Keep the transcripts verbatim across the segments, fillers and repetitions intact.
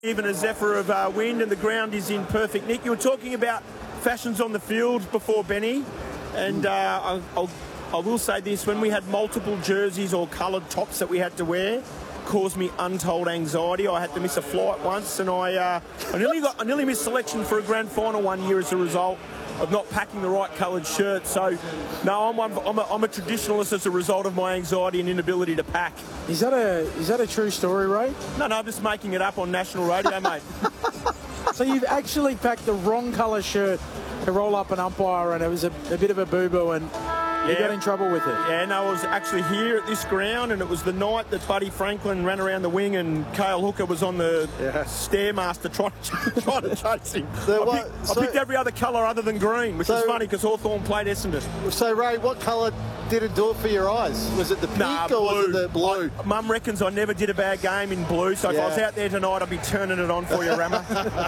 Even a zephyr of uh, wind, and the ground is in perfect nick. You were talking about fashions on the field before, Benny, and uh, I'll, I'll, I will say this: when we had multiple jerseys or coloured tops that we had to wear, caused me untold anxiety. I had to miss a flight once, and I uh, I nearly got I nearly missed selection for a grand final one year as a result of not packing the right coloured shirt. So, no, I'm, one, I'm, a, I'm a traditionalist as a result of my anxiety and inability to pack. Is that a is that a true story, Ray? No, no, I'm just making it up on national radio, mate. So you've actually packed the wrong colour shirt to roll up an umpire, and it was a, a bit of a boo-boo, and you yeah. got in trouble with it. Yeah, no, I was actually here at this ground, and it was the night that Buddy Franklin ran around the wing and Cale Hooker was on the yeah. Stairmaster trying to, trying to chase him. So I, picked, so, I picked every other colour other than green, which so, is funny because Hawthorn played Essendon. So, Ray, what colour didn't do it for your eyes? Was it the pink nah, or blue. was it the blue? I, Mum reckons I never did a bad game in blue, so yeah. if I was out there tonight, I'd be turning it on for you, Rammer.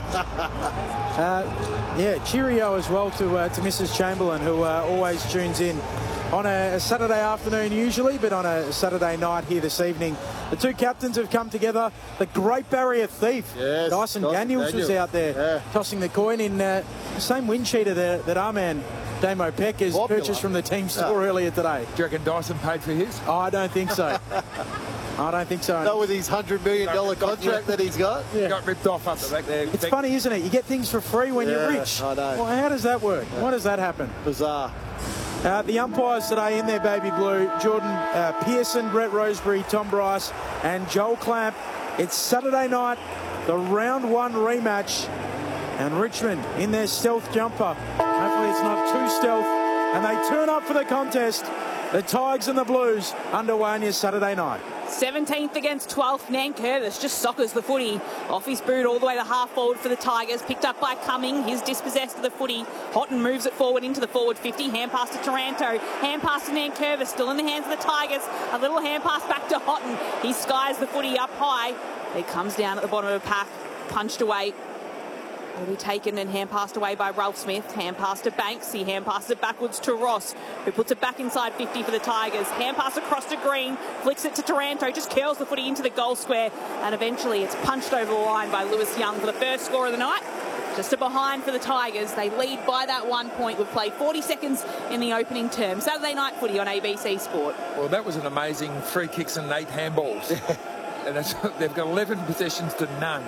uh, yeah, cheerio as well to, uh, to Missus Chamberlain, who uh, always tunes in on a, a Saturday afternoon usually, but on a Saturday night here this evening. The two captains have come together. The Great Barrier Thief, yes, Dyson Daniels, Daniel. was out there yeah. tossing the coin in uh, the same wind cheater that, that our man Damo Peck has Popular. purchased from the team store yeah. earlier today. Do you reckon Dyson paid for his? Oh, I don't think so. I don't think so. Not with his one hundred million dollars contract that he's got. Yeah. Got ripped off up the back there. It's funny, isn't it? You get things for free when yeah, you're rich. I know. Well, how does that work? Yeah. Why does that happen? Bizarre. Uh, the umpires today in their baby blue: Jordan uh, Pearson, Brett Roseberry, Tom Bryce and Joel Clamp. It's Saturday night, the round one rematch, and Richmond in their stealth jumper. Hopefully it's not too stealth, and they turn up for the contest. The Tigers and the Blues underway on your Saturday night. seventeenth against twelfth, Nankervis just soccers the footy off his boot all the way to half forward for the Tigers, picked up by Cumming. He's dispossessed of the footy. Houghton moves it forward into the forward fifty, hand pass to Taranto, hand pass to Nankervis, still in the hands of the Tigers. A little hand pass back to Houghton. He skies the footy up high. It comes down at the bottom of the pack, punched away. Will be taken and hand passed away by Ralph Smith. Hand pass to Banks. He hand passes it backwards to Ross, who puts it back inside fifty for the Tigers. Hand pass across to Green. Flicks it to Taranto. Just curls the footy into the goal square. And eventually it's punched over the line by Lewis Young for the first score of the night. Just a behind for the Tigers. They lead by that one point. We've played forty seconds in the opening term. Saturday night footy on A B C Sport. Well, that was an amazing free kicks and eight handballs. And it's, they've got eleven possessions to none.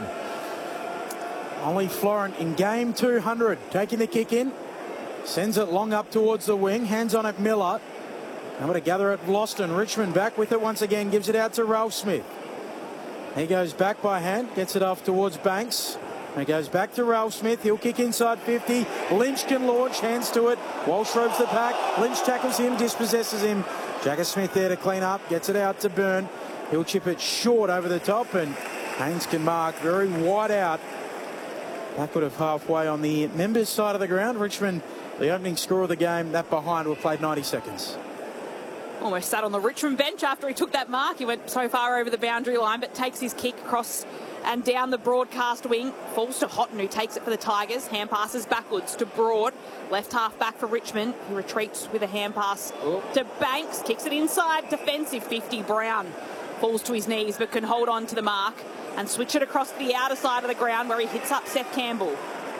Ollie Florent in game two hundred, taking the kick in, sends it long up towards the wing, hands on it Miller. Able to gather it Loston. Richmond back with it once again, gives it out to Ralph Smith. He goes back by hand, gets it off towards Banks. He goes back to Ralph Smith. He'll kick inside fifty. Lynch can launch, hands to it. Walsh ropes the pack. Lynch tackles him, dispossesses him. Jagger Smith there to clean up, gets it out to Byrne. He'll chip it short over the top, and Haynes can mark very wide out. Backward of halfway on the members' side of the ground. Richmond, the opening score of the game, that behind, will play ninety seconds. Almost sat on the Richmond bench after he took that mark. He went so far over the boundary line, but takes his kick across and down the broadcast wing. Falls to Houghton, who takes it for the Tigers. Hand passes backwards to Broad. Left half back for Richmond. He retreats with a hand pass oh. to Banks. Kicks it inside. Defensive fifty, Brown. Falls to his knees, but can hold on to the mark and switch it across to the outer side of the ground where he hits up Seth Campbell.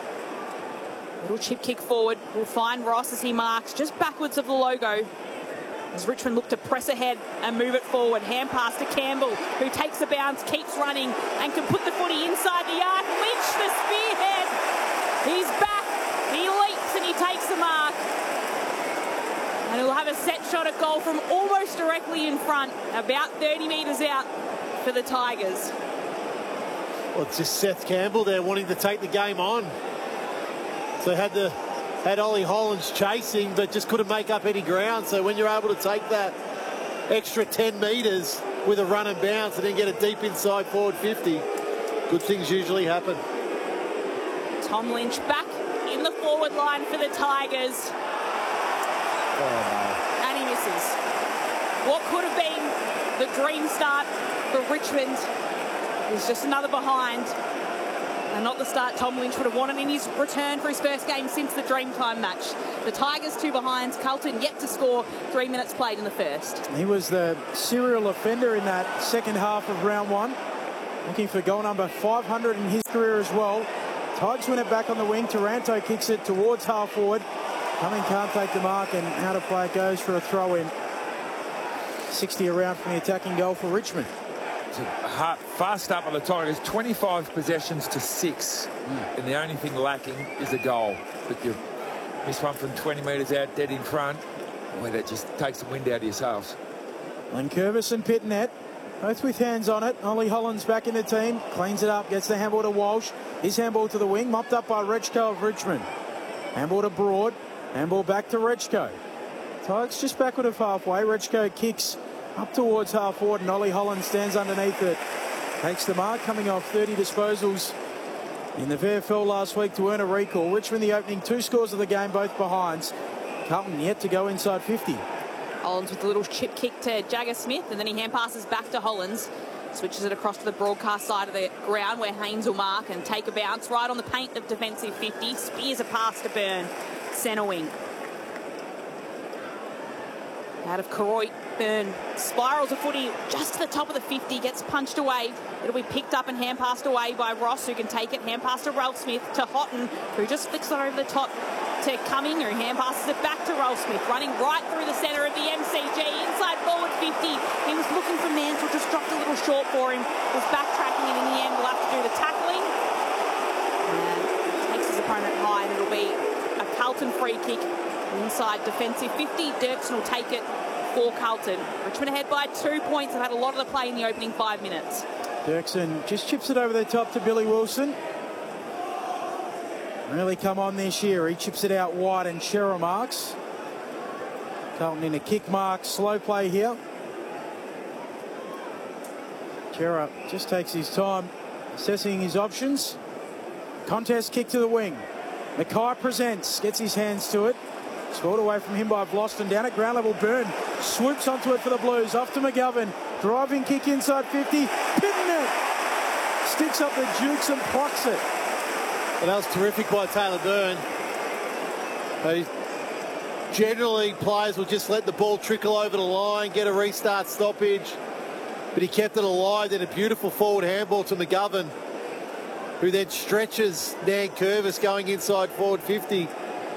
Little chip kick forward. Will find Ross as he marks just backwards of the logo. As Richmond look to press ahead and move it forward. Hand pass to Campbell, who takes the bounce, keeps running, and can put the footy inside the yard. Lynch, the spearhead. He's back. He leaps and he takes the mark. And he'll have a set shot at goal from almost directly in front, about thirty metres out for the Tigers. Well, it's just Seth Campbell there wanting to take the game on. So had the had Ollie Hollands chasing, but just couldn't make up any ground. So when you're able to take that extra ten metres with a run and bounce and then get it deep inside forward fifty, good things usually happen. Tom Lynch back in the forward line for the Tigers. Oh, no. And he misses. What could have been the dream start for Richmond is just another behind. And not the start Tom Lynch would have wanted in his return for his first game since the Dreamtime match. The Tigers two behinds. Carlton yet to score. Three minutes played in the first. He was the serial offender in that second half of round one. looking for goal number five hundred in his career as well. Tigers win it back on the wing. Taranto kicks it towards half forward. Cumming can't take the mark, and out of play it goes for a throw in. sixty around from the attacking goal for Richmond. It's a hard, fast start by the Tigers. twenty-five possessions to six. Mm. And the only thing lacking is a goal. But you miss one from twenty metres out, dead in front. Well, that just takes the wind out of your sails. Lenkervis and Pitnet, both with hands on it. Ollie Holland's back in the team. Cleans it up, gets the handball to Walsh. His handball to the wing, mopped up by Rechko of Richmond. Handball to Broad. Handball back to Rechko. Tigers just backward of halfway. Rechko kicks up towards half forward, and Ollie Holland stands underneath it. Takes the mark, coming off thirty disposals in the V F L last week to earn a recall. Richmond the opening two scores of the game, both behinds. Carlton yet to go inside fifty. Hollands with a little chip kick to Jagger Smith, and then he hand passes back to Hollands. Switches it across to the broadcast side of the ground where Haynes will mark and take a bounce right on the paint of defensive fifty. Spears a pass to Byrne, centre wing. Out of Karoy, Byrne spirals a footy just to the top of the fifty, gets punched away. It'll be picked up and hand passed away by Ross, who can take it. Hand pass to Ralph Smith to Houghton, who just flicks it over the top to Cumming, who hand passes it back to Ralph Smith, running right through the centre of the M C G, inside forward fifty. He was looking for Mansell, just dropped a little short for him, was backtracking, and in the end will have to do the tackling. And takes his opponent high, and it'll be a Carlton free kick inside defensive fifty. Dirksen will take it for Carlton. Richmond ahead by two points. They've had a lot of the play in the opening five minutes. Dirksen just chips it over the top to Billy Wilson. Really come on this year. He chips it out wide, and Shearer marks. Carlton in a kick mark. Slow play here. Shearer just takes his time assessing his options. Contest kick to the wing. Mackay presents, gets his hands to it. Scored away from him by Vlosten. Down at ground level, Byrne swoops onto it for the Blues. Off to McGovern. Driving kick inside fifty. Pitnet sticks up the jukes and plucks it. And that was terrific by Taylor Byrne. Uh, generally, players will just let the ball trickle over the line, get a restart stoppage. But he kept it alive. Then a beautiful forward handball to McGovern, who then stretches Nankervis going inside forward fifty.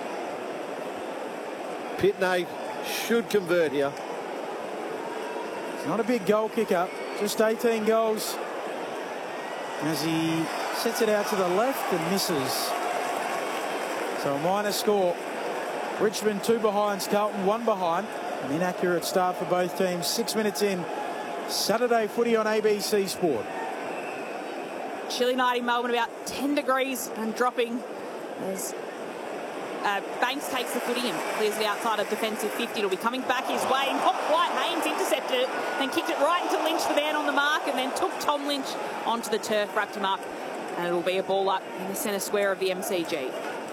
Pitnet should convert here. It's not a big goal kicker, just eighteen goals. As he sets it out to the left and misses. So a minor score. Richmond two behinds, Carlton one behind. An inaccurate start for both teams. Six minutes in. Saturday footy on A B C Sport. Chilly night in Melbourne, about ten degrees and dropping. As uh, Banks takes the footy and clears the outside of defensive fifty. It'll be coming back his way, and not quite. Haynes intercepted it, then kicked it right into Lynch, the man on the mark, and then took Tom Lynch onto the turf, wrapped him up, and it'll be a ball up in the centre square of the M C G.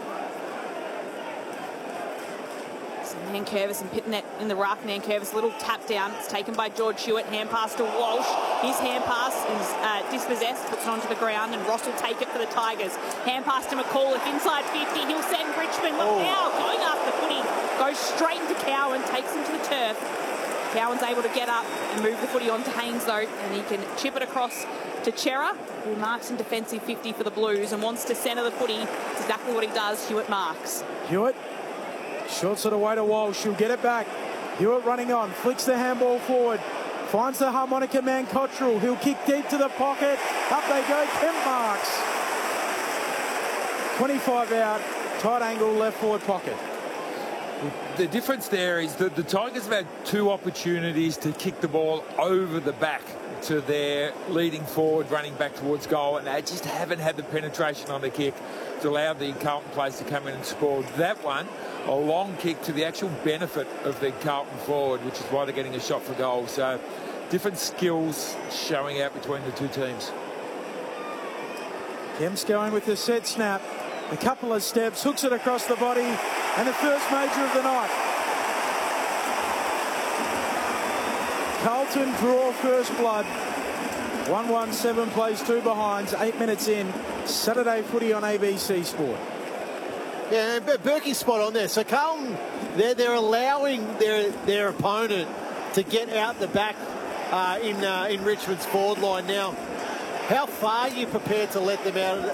Nankervis and Pitnet in the ruck. Nankervis, little tap down. It's taken by George Hewitt. Hand pass to Walsh. His hand pass is uh, dispossessed, puts it onto the ground, and Ross will take it for the Tigers. Hand pass to McAuliffe inside fifty. He'll send Richmond. Look now, going after the footy. Goes straight into Cowan, takes him to the turf. Cowan's able to get up and move the footy onto Haynes, though, and he can chip it across to Chera, who marks in defensive fifty for the Blues and wants to centre the footy. It's exactly what he does. Hewitt marks. Hewitt shorts it away to Walsh. She'll get it back. Hewitt running on. Flicks the handball forward. Finds the harmonica man Cottrell. He'll kick deep to the pocket. Up they go. Kemp marks. twenty-five out. Tight angle left forward pocket. The difference there is that the Tigers have had two opportunities to kick the ball over the back to their leading forward, running back towards goal, and they just haven't had the penetration on the kick to allow the Carlton players to come in and score. That one, a long kick to the actual benefit of the Carlton forward, which is why they're getting a shot for goal. So different skills showing out between the two teams. Kemp's going with the set snap. A couple of steps, hooks it across the body, and the first major of the night. Carlton draw first blood. one one seven plays two behinds, eight minutes in. Saturday footy on A B C Sport. Yeah, but Berkey's spot on there. So Carlton, they're, they're allowing their their opponent to get out the back uh, in uh, in Richmond's forward line now. How far are you prepared to let them out